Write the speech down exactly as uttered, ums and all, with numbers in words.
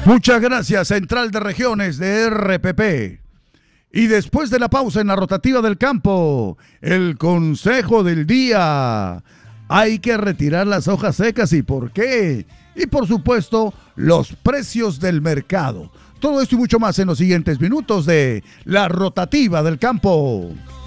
Muchas gracias, Central de Regiones de R P P. Y después de la pausa en la rotativa del campo, el consejo del día. Hay que retirar las hojas secas. ¿Y por qué? Y por supuesto, los precios del mercado. Todo esto y mucho más en los siguientes minutos de la rotativa del campo.